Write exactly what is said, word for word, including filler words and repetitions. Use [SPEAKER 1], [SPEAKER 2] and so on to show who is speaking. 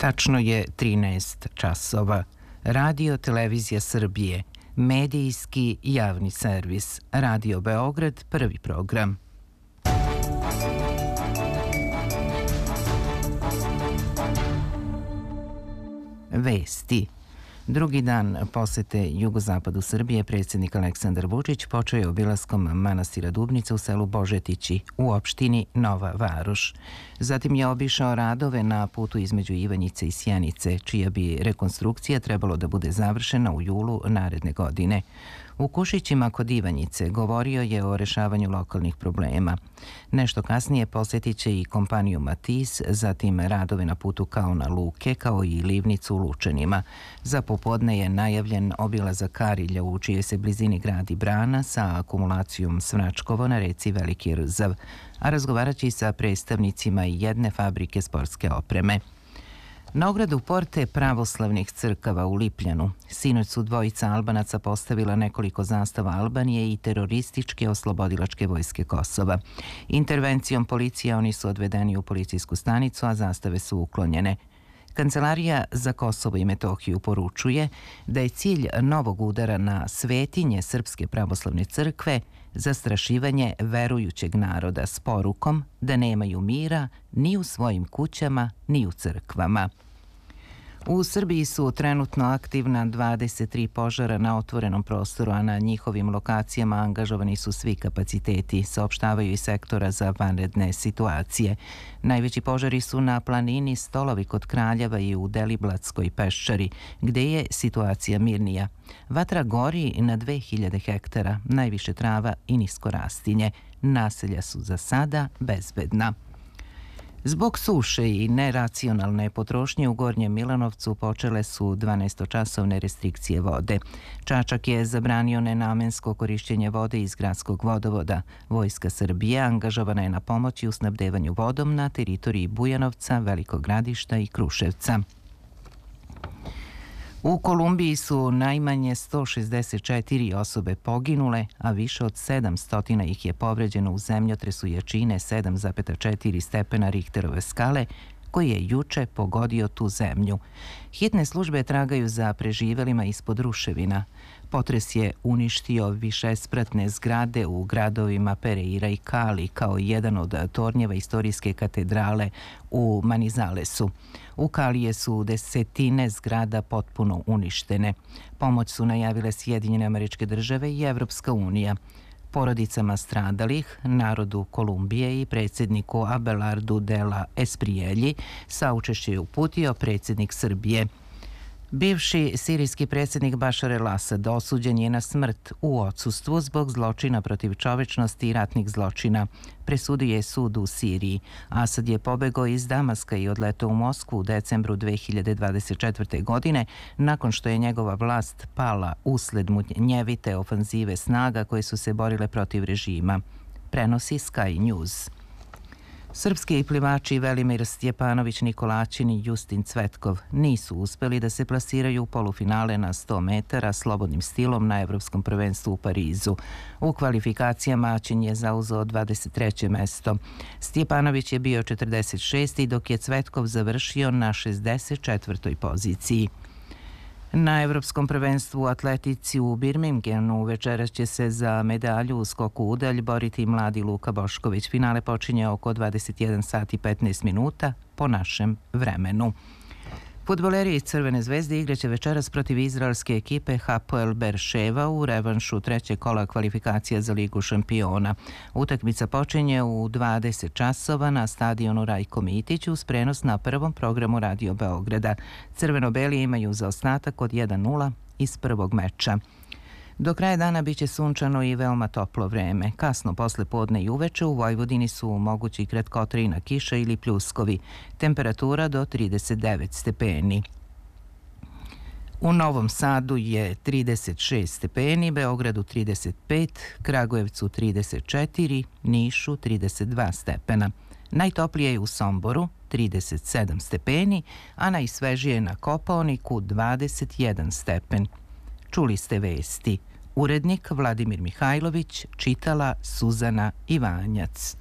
[SPEAKER 1] Tačno je trinaest časova. Radio Televizija Srbije, medijski javni servis, Radio Beograd, prvi program. Vesti. Drugi dan posete jugozapadu Srbije predsjednik Aleksandar Vučić počeo je obilaskom manastira Dubnica u selu Božetići u opštini Nova Varoš. Zatim je obišao radove na putu između Ivanjice i Sjenice, čija bi rekonstrukcija trebalo da bude završena u julu naredne godine. U Kušićima kod Ivanjice govorio je o rešavanju lokalnih problema. Nešto kasnije posjetit će i kompaniju Matis, zatim radove na putu Kauna Luke, kao i livnicu u Lučanima. Za popodne je najavljen obilazak Karilja, u čijoj se blizini gradi brana sa akumulacijom Svračkovo na reci Veliki Rzav, a razgovarat će i sa predstavnicima jedne fabrike sportske opreme. Na ogradu porte pravoslavnih crkava u Lipljanu sinoć su dvojica Albanaca postavila nekoliko zastava Albanije i terorističke oslobodilačke vojske Kosova. Intervencijom policije oni su odvedeni u policijsku stanicu, a zastave su uklonjene. Kancelarija za Kosovo i Metohiju poručuje da je cilj novog udara na svetinje Srpske pravoslavne crkve zastrašivanje verujućeg naroda s porukom da nemaju mira ni u svojim kućama, ni u crkvama. U Srbiji su trenutno aktivna dvadeset tri požara na otvorenom prostoru, a na njihovim lokacijama angažovani su svi kapaciteti, saopštavaju iz sektora za vanredne situacije. Najveći požari su na planini Stolovi kod Kraljeva i u Deliblatskoj peščari, gde je situacija mirnija. Vatra gori na dve hiljade hektara, najviše trava i nisko rastinje. Naselja su za sada bezbedna. Zbog suše i neracionalne potrošnje u Gornjem Milanovcu počele su dvanaestočasovne restrikcije vode. Čačak je zabranio nenamensko korišćenje vode iz gradskog vodovoda. Vojska Srbije angažovana je na pomoći u snabdevanju vodom na teritoriji Bujanovca, Velikog Gradišta i Kruševca. U Kolumbiji su najmanje sto šezdeset četiri osobe poginule, a više od sedamsto ih je povređeno u zemljotresu jačine sedam zarez četiri stepena Richterove skale, koji je juče pogodio tu zemlju. Hitne službe tragaju za preživelima ispod ruševina. Potres je uništio višespratne zgrade u gradovima Pereira i Cali, kao jedan od tornjeva istorijske katedrale u Manizalesu. U Kalije su desetine zgrada potpuno uništene. Pomoć su najavile Sjedinjene Američke Države i Evropska unija. Porodicama stradalih, narodu Kolumbije i predsjedniku Abelardu de la Esprielli saučešće je uputio predsjednik Srbije. Bivši sirijski predsjednik Bašar el-Asad osuđen je na smrt u odsustvu zbog zločina protiv čovečnosti i ratnih zločina. Presudio je sud u Siriji. Asad je pobegao iz Damaska i odletao u Moskvu u decembru dve hiljade dvadeset četvrte. godine nakon što je njegova vlast pala usled munjevite ofanzive snaga koje su se borile protiv režima. Prenosi Sky News. Srpski plivači Velimir Stjepanović Nikolačin i Justin Cvetkov nisu uspeli da se plasiraju u polufinale na sto metara slobodnim stilom na Evropskom prvenstvu u Parizu. U kvalifikacijama Ačin je zauzeo dvadeset treće mesto. Stjepanović je bio četrdeset šesti dok je Cvetkov završio na šezdeset četvrtoj poziciji. Na Evropskom prvenstvu u atletici u Birmingenu večeras će se za medalju u skoku udalj boriti mladi Luka Bošković. Finale počinje oko dvadeset jedan sati i petnaest minuta po našem vremenu. Fudbaleri iz Crvene zvezde igraće večeras protiv izraelske ekipe Hapoel Berševa u revanšu trećeg kola kvalifikacija za Ligu šampiona. Utakmica počinje u dvadeset časova na stadionu Rajko Mitić uz prenos na prvom programu Radio Beograda. Crveno-beli imaju zaostatak od jedan nula iz prvog meča. Do kraja dana biće sunčano i veoma toplo vreme. Kasno posle podne i uveče u Vojvodini su mogući kratkotrajna kiša ili pljuskovi. Temperatura do trideset devet stepeni. U Novom Sadu je trideset šest stepeni, Beogradu trideset pet, Kragujevcu trideset četiri, Nišu trideset dva stepena. Najtoplije je u Somboru trideset sedam stepeni, a najsvežije na Kopaoniku dvadeset jedan stepen. Čuli ste vesti. Urednik Vladimir Mihajlović, čitala Suzana Ivanjac.